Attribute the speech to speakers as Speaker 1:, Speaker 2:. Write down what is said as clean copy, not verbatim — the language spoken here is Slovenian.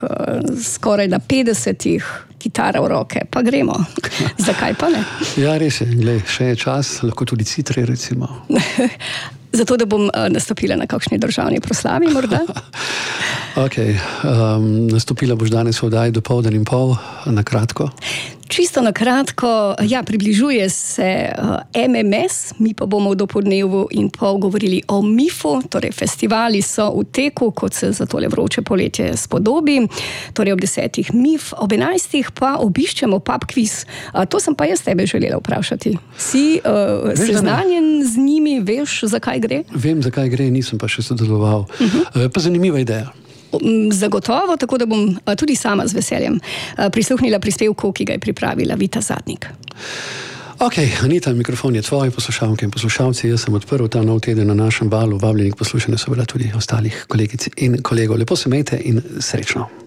Speaker 1: skoraj da 50 kitara v roke, pa gremo. Zakaj pa ne?
Speaker 2: Ja, res je. Glej, še je čas, lahko tudi citre, recimo.
Speaker 1: Zato, da bom nastopila na kakšni državni proslavi, morda?
Speaker 2: Ok, nastopila boš danes v oddaji Dopoldan in pol, na kratko.
Speaker 1: Čisto na kratko, ja, približuje se MMS, mi pa bomo v dopoldnevu in pol govorili o MIF-u, torej festivali so v teku, kot se za tole vroče poletje spodobi, torej ob 10 MIF, ob 11 pa obiščemo pub quiz. To sem pa jaz tebe želela vprašati. Si seznanjen z njimi, veš, zakaj gre?
Speaker 2: Vem, zakaj gre, nisem pa še sodeloval. Pa zanimiva ideja.
Speaker 1: Zagotovo, tako da bom tudi sama z veseljem prisluhnila prispevku, ki ga je pripravila Vita Zadnik.
Speaker 2: Ok, Anita, mikrofon je tvoj, poslušalke in poslušalci. Jaz sem odprl ta nov teden na našem valu, vabljeni k poslušanju seveda tudi ostalih kolegic in kolegov. Lepo se imejte in srečno.